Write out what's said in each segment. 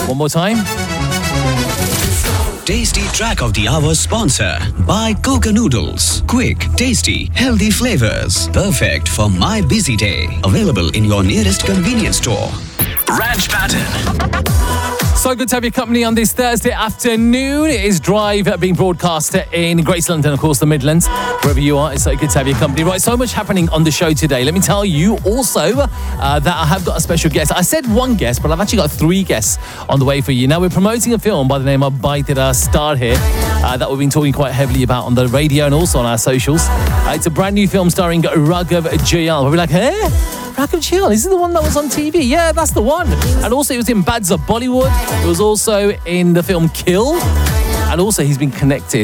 One more time. Tasty Track of the Hour sponsor by Coca Noodles. Quick, tasty, healthy flavors. Perfect for my busy day. Available in your nearest convenience store. Raj Patton. So good to have your company on this Thursday afternoon. It is Drive being broadcast in Greater London, of course, the Midlands. Wherever you are, it's so good to have your company. Right, so much happening on the show today. Let me tell you also that I have got a special guest. I said one guest, but I've actually got 3 guests on the way for you. Now, we're promoting a film by the name of Bite It Star here that we've been talking quite heavily about on the radio and also on our socials. It's a brand new film starring Raghav Jayal. We're like, hey? Raghav Jayal, is it the one that was on TV? Yeah, that's the one. And also, he was in Bads of Bollywood. He was also in the film Kill. And also, he's been connected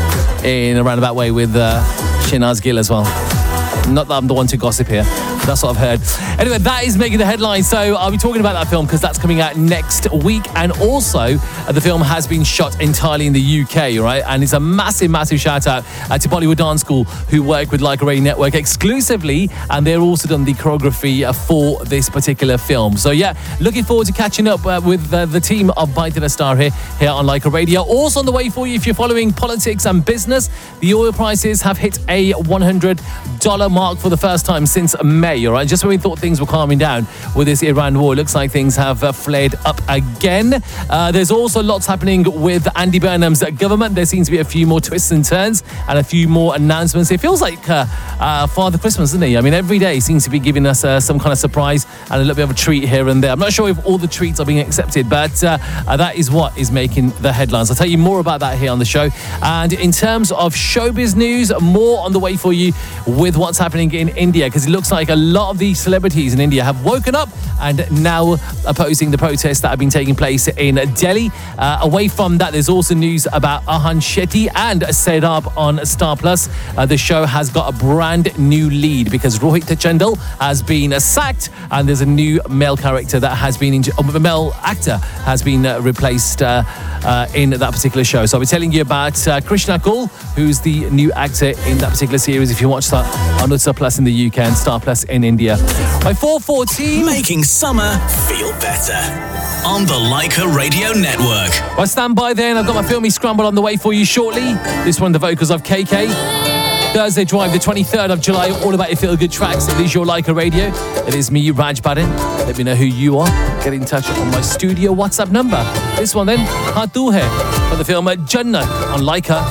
in a roundabout way with Shinaz Gill as well. Not that I'm the one to gossip here. That's what I've heard. Anyway, that is making the headlines. So I'll be talking about that film because that's coming out next week. And also, the film has been shot entirely in the UK, right? And it's a massive, massive shout out to Bollywood Dance School, who work with Leica Radio Network exclusively. And they're also done the choreography for this particular film. So yeah, looking forward to catching up with the team of Bite It Star here on Leica Radio. Also on the way for you, if you're following politics and business, the oil prices have hit a $100 mark for the first time since May. All right, just when we thought things were calming down with this Iran war, it looks like things have flared up again. There's also lots happening with Andy Burnham's government. There seems to be a few more twists and turns and a few more announcements. It feels like Father Christmas, doesn't he? I mean, every day seems to be giving us some kind of surprise and a little bit of a treat here and there. I'm not sure if all the treats are being accepted, but that is what is making the headlines. I'll tell you more about that here on the show. And in terms of showbiz news, more on the way for you with what's happening in India, because it looks like a lot of the celebrities in India have woken up and now opposing the protests that have been taking place in Delhi. Away from that, there's also news about Ahan Shetty and Sairab on Star Plus. The show has got a brand new lead because Rohit Chandal has been sacked and there's a new male character that has been male actor has been replaced in that particular show. So I'll be telling you about Krishna Kaul, who's the new actor in that particular series, if you watch that on Star Plus in the UK and Star Plus in India. By 4:14, making summer feel better on the Leica Radio Network. Well, stand by there, and I've got my filmy scramble on the way for you shortly. This one, the vocals of KK. Thursday Drive, the 23rd of July, all about your feel-good tracks. It is your Leica Radio. It is me, Raj Patton. Let me know who you are. Get in touch on my studio WhatsApp number. This one then, Hatu Hai, for the film Jannah on Leica